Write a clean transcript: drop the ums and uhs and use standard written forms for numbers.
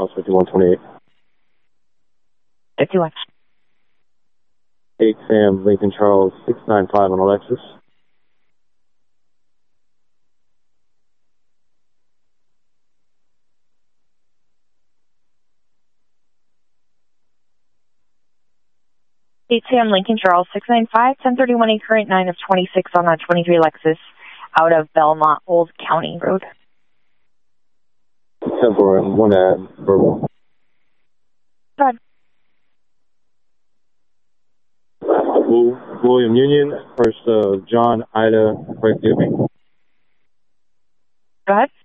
Charles, 5128. 51. 8 Sam, Lincoln Charles, 695 on Alexis. Sam, Lincoln Charles, 695, 1031 A current 9 of 26 on that 23 Lexus out of Belmont Old County Road. 10-4, 1 verbal. Go ahead. William Union, first John, Ida, Frank Gibby. Go ahead.